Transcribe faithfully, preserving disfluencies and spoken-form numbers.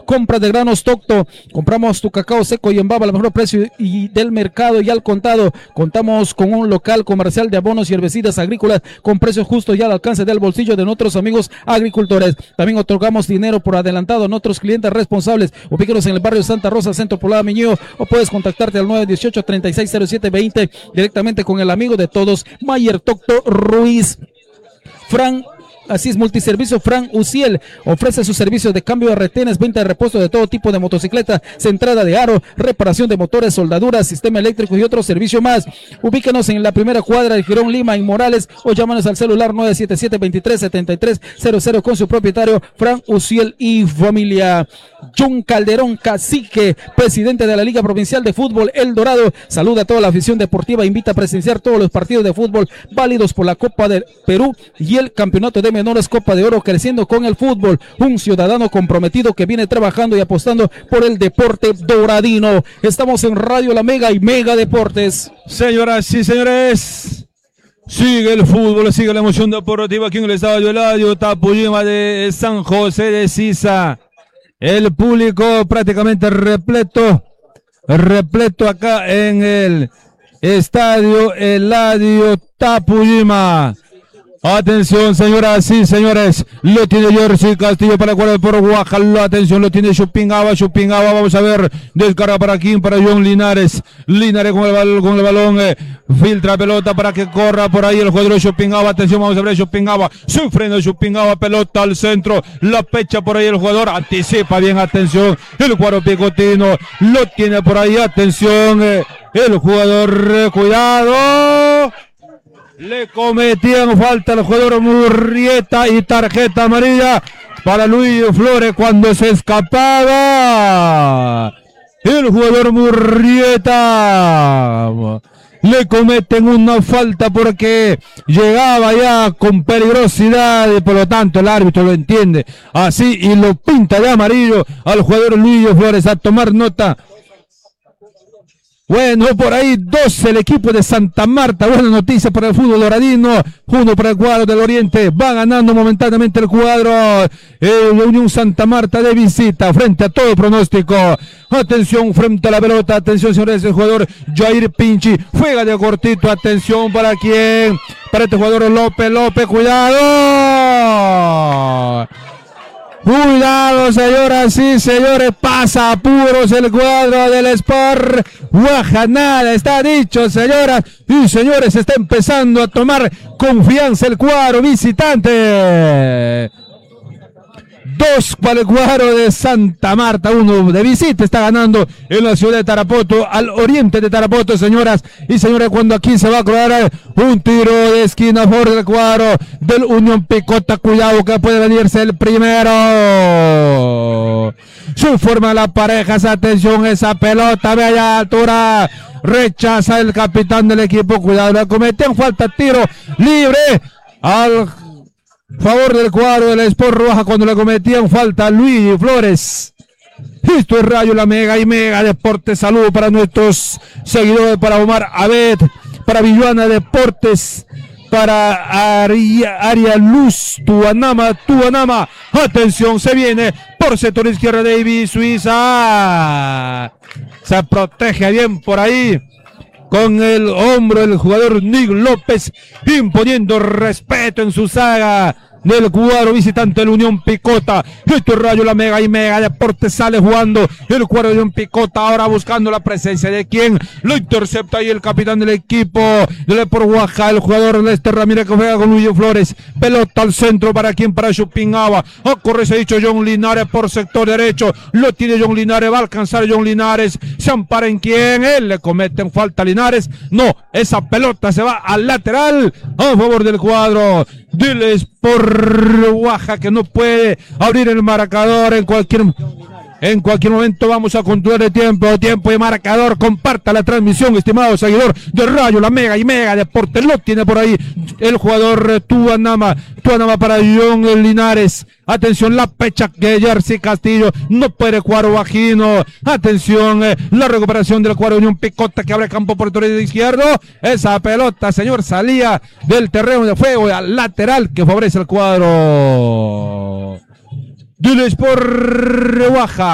Compra de granos Tocto. Compramos tu cacao seco y en baba al mejor precio y del mercado y al contado. Contamos con un local comercial de abonos y herbicidas agrícolas con precios justos y al alcance del bolsillo de nuestros amigos agricultores. También otorgamos dinero por adelantado a nuestros clientes responsables. Ubíquenos en el barrio Santa Rosa, Centro Poblado Miño, o puedes contactarte al nueve uno ocho, tres seis cero siete dos cero directamente con el amigo de todos, Mayer Tocto Ruiz. Fran Así es, Multiservicio Fran Uciel ofrece sus servicios de cambio de retenes, venta de repuesto de todo tipo de motocicleta, centrada de aro, reparación de motores, soldaduras, sistema eléctrico y otro servicio más. Ubíquenos en la primera cuadra de Girón Lima, en Morales, o llámanos al celular nueve siete siete, veintitrés, setenta y tres cero cero con su propietario Fran Uciel y familia. John Calderón Cacique, presidente de la Liga Provincial de Fútbol El Dorado, saluda a toda la afición deportiva, invita a presenciar todos los partidos de fútbol válidos por la Copa del Perú y el Campeonato de Menores Copa de Oro, creciendo con el fútbol. Un ciudadano comprometido que viene trabajando y apostando por el deporte doradino. Estamos en Radio La Mega y Mega Deportes. Señoras y señores, sigue el fútbol, sigue la emoción deportiva aquí en el Estadio Eladio Tapuyima de San José de Sisa. El público prácticamente repleto, repleto acá en el Estadio Eladio Tapuyima. Atención, señoras y señores, lo tiene Jersey Castillo para guardar por Oaxaca. Atención, lo tiene Chupingaba, Chupingaba, vamos a ver, descarga para Kim, para John Linares. Linares con el balón, con el balón, eh, filtra pelota para que corra por ahí el jugador de Chupingaba. Atención, vamos a ver, Chupingaba, se frena Chupingaba, pelota al centro, la pecha por ahí el jugador, anticipa bien, atención, el cuadro picotino, lo tiene por ahí, atención, eh, el jugador, eh, cuidado. Le cometían falta al jugador Murrieta y tarjeta amarilla para Luis Flores cuando se escapaba. El jugador Murrieta le cometen una falta porque llegaba ya con peligrosidad y por lo tanto el árbitro lo entiende así y lo pinta de amarillo al jugador Luis Flores. A tomar nota. Bueno, por ahí doce el equipo de Santa Marta. Buena noticia para el fútbol doradino. Uno para el cuadro del Oriente. Va ganando momentáneamente el cuadro eh, Unión Santa Marta de visita frente a todo pronóstico. Atención frente a la pelota. Atención, señores, el jugador Jair Pinchi. Juega de cortito. Atención para quién. Para este jugador López. López, cuidado. Cuidado, señoras y señores, pasa apuros el cuadro del Sport Guajanada, está dicho, señoras y señores, está empezando a tomar confianza el cuadro visitante. Dos para el cuadro de Santa Marta, uno de visita, está ganando en la ciudad de Tarapoto, al oriente de Tarapoto, señoras y señores, cuando aquí se va a crear un tiro de esquina a favor del cuadro del Unión Picota. Cuidado que puede venirse el primero. Se forma la pareja, atención, esa pelota, bella altura, rechaza el capitán del equipo, cuidado, le cometen falta, tiro libre al favor del cuadro del Sport Roja cuando le cometían falta a Luis Flores. Esto es Radio La Mega y Mega Deportes. Saludos para nuestros seguidores, para Omar Abed, para Villuana Deportes, para Aria, Aria Luz, Tuanama, Tuanama. Atención, se viene por sector izquierda David Suiza. Se protege bien por ahí con el hombro el jugador Nick López, imponiendo respeto en su saga del cuadro visitante de la Unión Picota. Esto es Radio La Mega y Mega Deportes. Sale jugando el cuadro de Unión Picota, ahora buscando la presencia de quien lo intercepta ahí el capitán del equipo del por Oaxaca, el jugador Lester Ramírez, que juega con Luis Flores. Pelota al centro para quien, para Chupingaba. A correr se ha dicho John Linares por sector derecho, lo tiene John Linares, va a alcanzar John Linares, se ampara en quien, él le cometen falta a Linares, no, esa pelota se va al lateral a favor del cuadro del Sport Oaxaca, que no puede abrir el marcador en cualquier en cualquier momento. Vamos a controlar el tiempo, tiempo y marcador. Comparta la transmisión, estimado seguidor de Radio La Mega y Mega Deportes. Lo tiene por ahí el jugador Tuanama, Tuanama para John Linares. Atención, la pecha de Jersey Castillo, no puede cuadro bajino. Atención, eh, la recuperación del cuadro Unión Picota, que abre campo por el torneo izquierdo. Esa pelota, señor, salía del terreno de juego al lateral que favorece el cuadro del Sport Oaxaca.